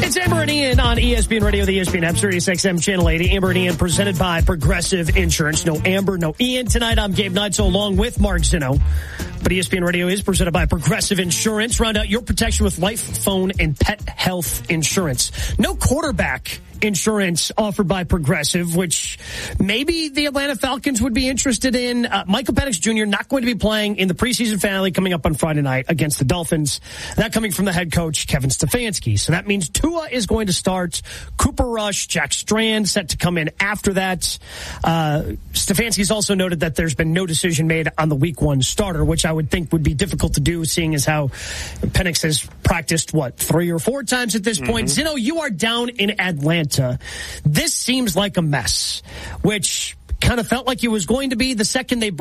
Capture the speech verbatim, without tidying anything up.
It's Amber and Ian on E S P N Radio, the E S P N app, Sirius X M Channel eighty. Amber and Ian presented by Progressive Insurance. No Amber, no Ian. Tonight, I'm Gabe Neitzel along with Mark Zinno. But E S P N Radio is presented by Progressive Insurance. Round out your protection with life, phone, and pet health insurance. No quarterback insurance offered by Progressive, which maybe the Atlanta Falcons would be interested in. Uh, Michael Penix Junior not going to be playing in the preseason finale coming up on Friday night against the Dolphins. That coming from the head coach, Kevin Stefanski. So that means Tua is going to start. Cooper Rush, Jack Strand set to come in after that. Uh, Stefanski's also noted that there's been no decision made on the week one starter, which I would think would be difficult to do, seeing as how Penix has practiced, what, three or four times at this mm-hmm. point. Zinno, you are down in Atlanta. This seems like a mess, which kind of felt like it was going to be the second they